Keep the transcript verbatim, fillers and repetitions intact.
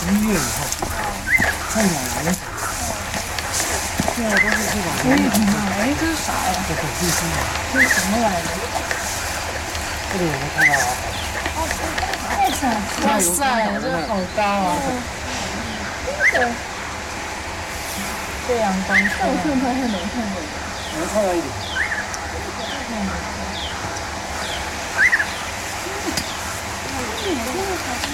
一月以后，太阳来了。现在都是这种。 可以听到，哎，这是啥呀？ 这是地心的。 这是什么来着？ 这里我们看到啊。 哇塞，哇塞，这好高啊！这个这阳光，这我看拍还能看见。 能看到一点。 嗯，这个好